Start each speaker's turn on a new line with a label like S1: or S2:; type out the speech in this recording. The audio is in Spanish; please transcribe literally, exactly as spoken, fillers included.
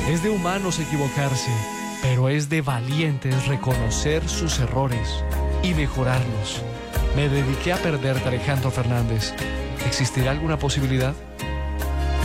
S1: Es de humanos equivocarse, pero es de valientes reconocer sus errores y mejorarlos. Me dediqué a perderte, Alejandro Fernández. ¿Existirá alguna posibilidad?